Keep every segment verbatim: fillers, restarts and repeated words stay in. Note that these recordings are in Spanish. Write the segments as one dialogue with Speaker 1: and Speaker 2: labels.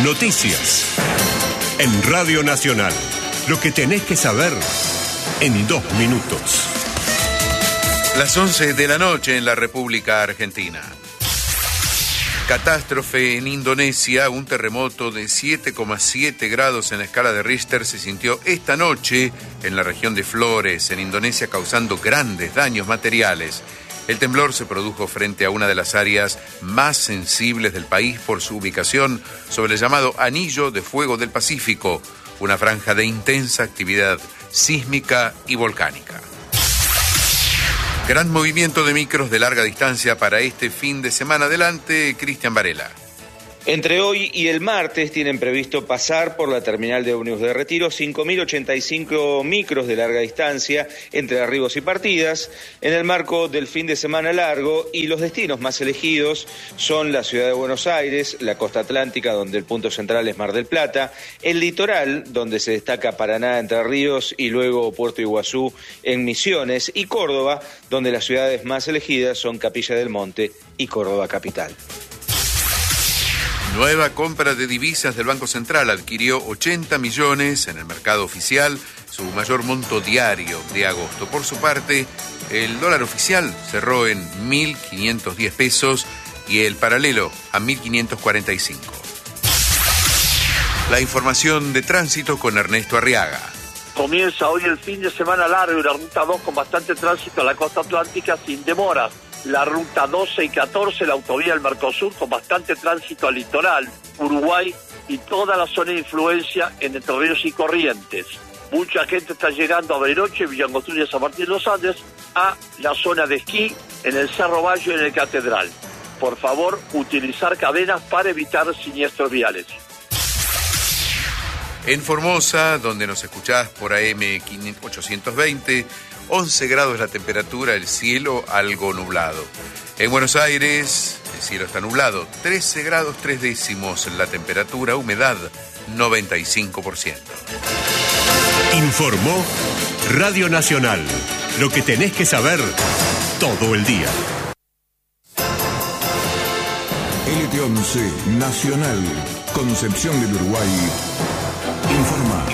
Speaker 1: Noticias. En Radio Nacional. Lo que tenés que saber en dos minutos.
Speaker 2: Las once de la noche en la República Argentina. Catástrofe en Indonesia. Un terremoto de siete coma siete grados en la escala de Richter se sintió esta noche en la región de Flores, en Indonesia, causando grandes daños materiales. El temblor se produjo frente a una de las áreas más sensibles del país por su ubicación sobre el llamado Anillo de Fuego del Pacífico, una franja de intensa actividad sísmica y volcánica. Gran movimiento de micros de larga distancia para este fin de semana. Adelante, Cristian Varela.
Speaker 3: Entre hoy y el martes tienen previsto pasar por la terminal de ómnibus de Retiro cinco mil ochenta y cinco micros de larga distancia entre arribos y partidas en el marco del fin de semana largo, y los destinos más elegidos son la ciudad de Buenos Aires, la costa atlántica, donde el punto central es Mar del Plata, el litoral, donde se destaca Paraná, Entre Ríos y luego Puerto Iguazú en Misiones, y Córdoba, donde las ciudades más elegidas son Capilla del Monte y Córdoba capital.
Speaker 2: Nueva compra de divisas del Banco Central. Adquirió ochenta millones en el mercado oficial, su mayor monto diario de agosto. Por su parte, el dólar oficial cerró en mil quinientos diez pesos y el paralelo a mil quinientos cuarenta y cinco. La información de tránsito con Ernesto Arriaga.
Speaker 4: Comienza hoy el fin de semana largo y la ruta dos con bastante tránsito a la costa atlántica sin demoras. La ruta doce y catorce, la autovía del Mercosur, con bastante tránsito al litoral, Uruguay y toda la zona de influencia en Entre Ríos y Corrientes. Mucha gente está llegando a Bariloche, Villa Angostura y San Martín de los Andes, a la zona de esquí en el Cerro Bayo y en el Catedral. Por favor, utilizar cadenas para evitar siniestros viales.
Speaker 2: En Formosa, donde nos escuchás por A M ochocientos veinte, once grados la temperatura, el cielo algo nublado. En Buenos Aires, el cielo está nublado, trece grados tres décimos la temperatura, humedad noventa y cinco por ciento.
Speaker 1: Informó Radio Nacional. Lo que tenés que saber todo el día.
Speaker 5: L T once Nacional, Concepción del Uruguay, informa.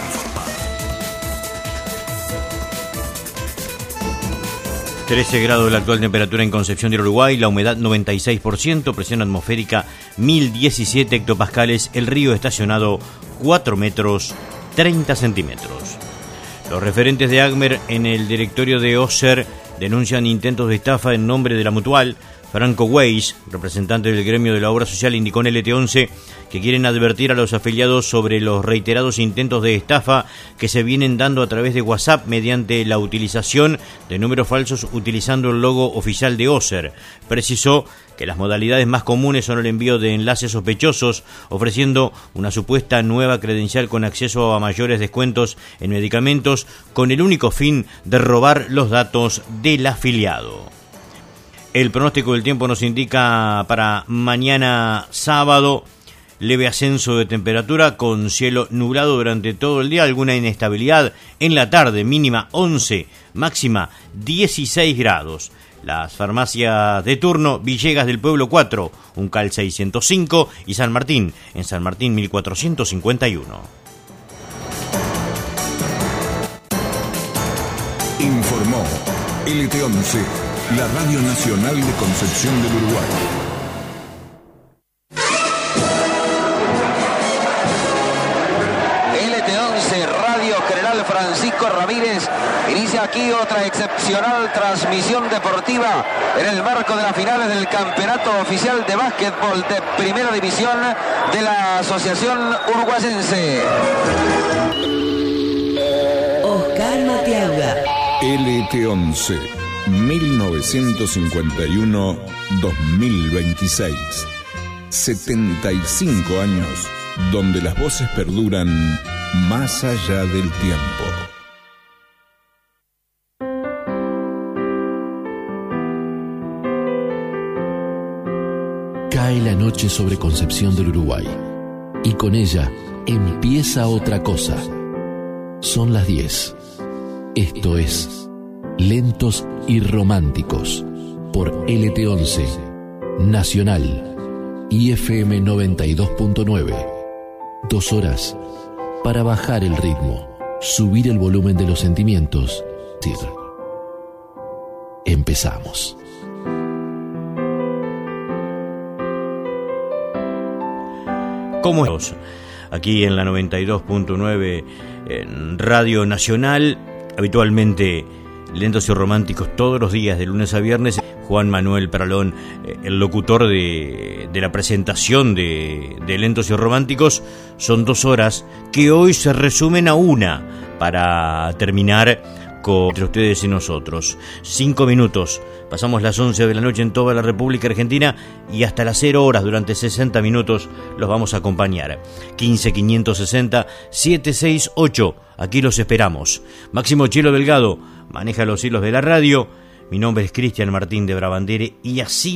Speaker 6: trece grados la actual temperatura en Concepción del Uruguay, la humedad noventa y seis por ciento, presión atmosférica mil diecisiete hectopascales, el río estacionado cuatro metros treinta centímetros. Los referentes de ACMER en el directorio de OSER denuncian intentos de estafa en nombre de la Mutual. Franco Weiss, representante del gremio de la obra social, indicó en L T once que quieren advertir a los afiliados sobre los reiterados intentos de estafa que se vienen dando a través de WhatsApp mediante la utilización de números falsos utilizando el logo oficial de OSER. Precisó que las modalidades más comunes son el envío de enlaces sospechosos ofreciendo una supuesta nueva credencial con acceso a mayores descuentos en medicamentos con el único fin de robar los datos del afiliado. El pronóstico del tiempo nos indica para mañana sábado leve ascenso de temperatura con cielo nublado durante todo el día, alguna inestabilidad en la tarde, mínima once, máxima dieciséis grados. Las farmacias de turno, Villegas del Pueblo cuatro, Uncal seiscientos cinco y San Martín, en San Martín mil cuatrocientos cincuenta y uno.
Speaker 5: Informó L T once, la Radio Nacional de Concepción del Uruguay.
Speaker 7: L T once, Radio General Francisco Ramírez, inicia aquí otra excepcional transmisión deportiva en el marco de las finales del Campeonato Oficial de Básquetbol de Primera División de la Asociación Uruguayense.
Speaker 8: Oscar Mateaga.
Speaker 5: L T once, mil novecientos cincuenta y uno a dos mil veintiséis. setenta y cinco años donde las voces perduran más allá del tiempo.
Speaker 9: Cae la noche sobre Concepción del Uruguay y con ella empieza otra cosa. Son las diez. Esto es Lentos y Románticos por L T once Nacional y F M noventa y dos punto nueve. Dos horas para bajar el ritmo, subir el volumen de los sentimientos. Sí. Empezamos.
Speaker 6: ¿Cómo es? Aquí en la noventa y dos punto nueve en Radio Nacional, habitualmente Lentos y Románticos todos los días de lunes a viernes. Juan Manuel Peralón, el locutor de, de la presentación de, de Lentos y Románticos. Son dos horas que hoy se resumen a una para terminar con entre ustedes y nosotros. Cinco minutos. Pasamos las once de la noche en toda la República Argentina y hasta las cero horas durante sesenta minutos los vamos a acompañar. quince quinientos sesenta setecientos sesenta y ocho. Aquí los esperamos. Máximo Chelo Delgado maneja los hilos de la radio. Mi nombre es Cristian Martín de Brabandere y así